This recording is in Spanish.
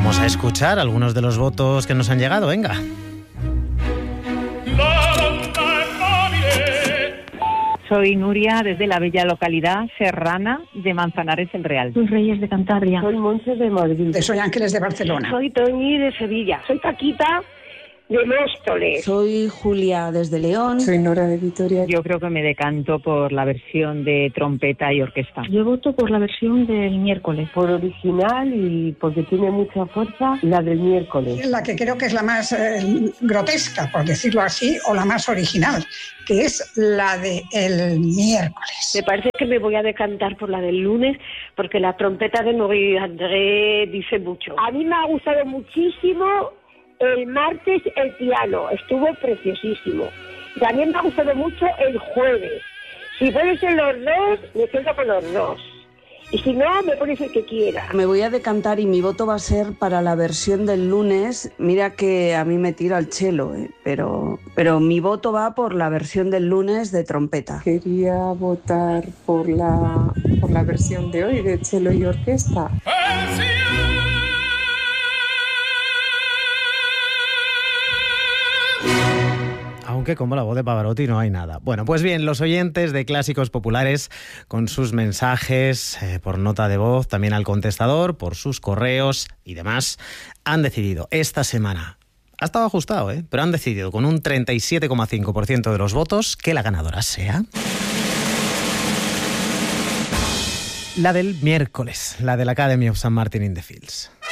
Vamos a escuchar algunos de los votos que nos han llegado, venga. Soy Nuria, desde la bella localidad serrana de Manzanares el Real. Soy Reyes de Cantabria. Soy Monse de Madrid. Soy Ángeles de Barcelona. Soy Toñi de Sevilla. Soy Paquita de Móstoles. Soy Julia desde León. Soy Nora de Vitoria. Yo creo que me decanto por la versión de trompeta y orquesta. Yo voto por la versión del miércoles. Por original y porque tiene mucha fuerza, la del miércoles. La que creo que es la más grotesca, por decirlo así, o la más original, que es la del miércoles. Me parece que me voy a decantar por la del lunes, porque la trompeta de Maurice André dice mucho. A mí me ha gustado muchísimo el martes el piano, estuvo preciosísimo. También me ha gustado mucho el jueves. Si pueden ser los dos, me quedo con los dos. Y si no, me pones el que quiera. Me voy a decantar y mi voto va a ser para la versión del lunes. Mira que a mí me tira el cello, pero mi voto va por la versión del lunes de trompeta. Quería votar por la versión de hoy de cello y orquesta. Aunque como la voz de Pavarotti no hay nada. Bueno, pues bien, los oyentes de Clásicos Populares con sus mensajes por nota de voz, también al contestador, por sus correos y demás, han decidido esta semana, ha estado ajustado, pero han decidido con un 37,5% de los votos que la ganadora sea la del miércoles, la del Academy of St. Martin in the Fields.